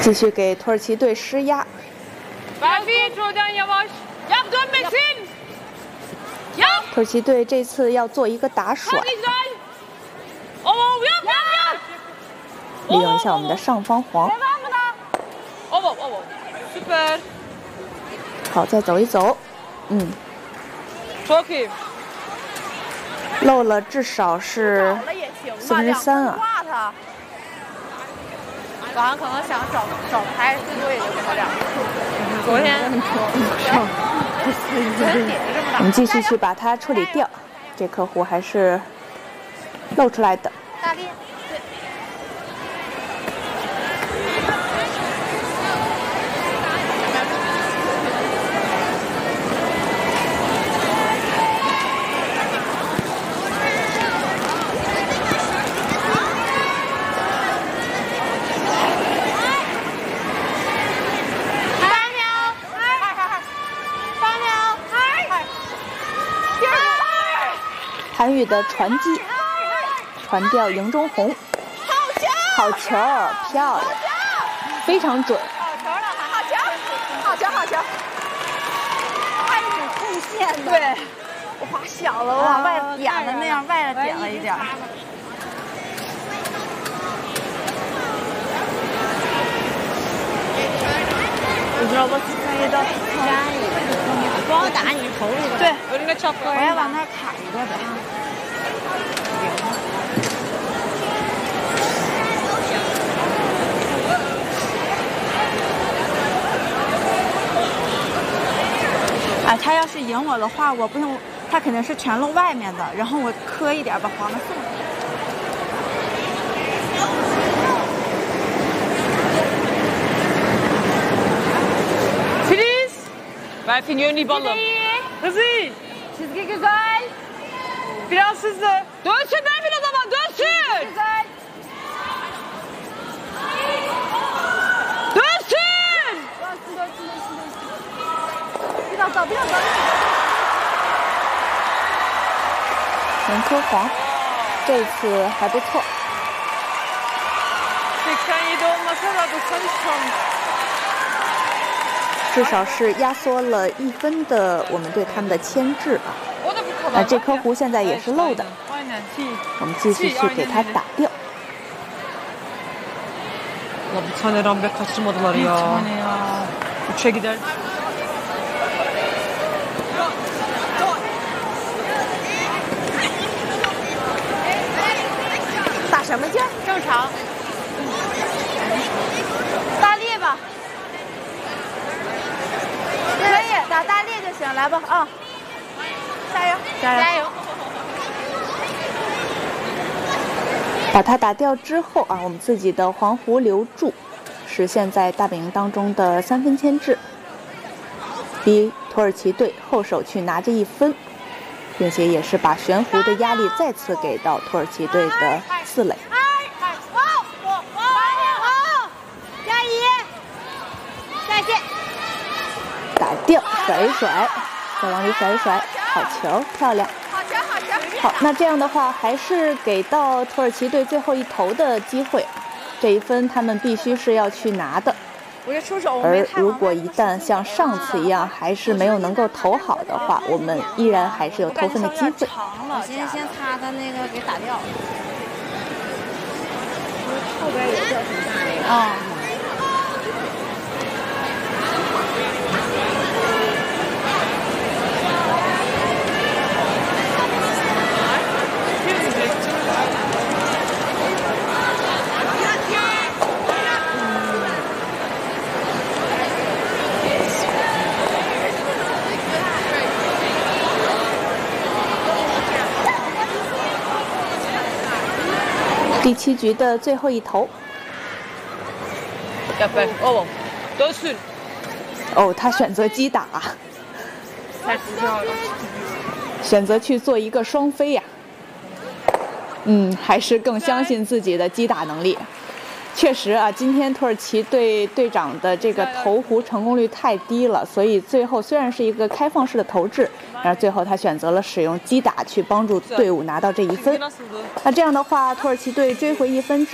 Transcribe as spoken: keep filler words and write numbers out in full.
继续给土耳其队施压。 土耳其队这次要做一个打甩，利用一下我们的上方黄。好，再走一走，嗯，漏了至少是四分之三啊。 晚上可能想少少拍，最多也就给他两次。昨天我们继续去把它处理掉，这颗壶还是露出来的。 大力，对。 韩宇的传击，传掉赢中红，好球，漂亮，非常准。 好球了，好球，好球，好球，太有贡献的。对，我划小了，我往外点了，那样外了点了一点。你知道我可以到家里，帮我打你头一个。对，我要往那卡一个呗。 哎，他要是赢我的话，我不用，他肯定是全露外面的，然后我磕一点把黄的送。 Ver Finyoni balım. Hızlı. Çizgi güzel. Biraz hızlı. Dönsün Berfin o zaman dönsün. Güzel. Dönsün. Dönsün dönsün dönsün. Biraz daha biraz daha. 连颗黄，这次还不错。 seksen yedi olmasa da doksan üç tam. 至少是压缩了一分的我们对他们的牵制啊。啊，这颗壶现在也是漏的，我们继续去给它打掉。 Ya bir tane Rambe kaçırmadılar ya. Bir tane ya. Üçe gider. 打什么劲？正常。大力吧。 可以打大力就行，来吧啊！加油， 加油， 加油！ 把它打掉之后啊，我们自己的黄壶留住，实现在大本营当中的三分牵制，逼土耳其队后手去拿这一分，并且也是把悬壶的压力再次给到土耳其队的四垒。 加一，再见。 打掉，甩一甩，再往里甩一甩，好球，漂亮。 好球，好球。 好，那这样的话，还是给到土耳其队最后一投的机会，这一分他们必须是要去拿的。 我这出手。 而如果一旦像上次一样，还是没有能够投好的话，我们依然还是有投分的机会。 我先先擦他那个给打掉。后边有叫挺大那个。啊。 第七局的最后一投。 哦，得是。 哦，他选择击打， 太出票了。 选择去做一个双飞呀、啊。嗯，还是更相信自己的击打能力。确实啊，今天土耳其队队长的这个投壶成功率太低了，所以最后虽然是一个开放式的投掷，然而最后他选择了使用击打去帮助队伍拿到这一分。那这样的话，土耳其队追回一分之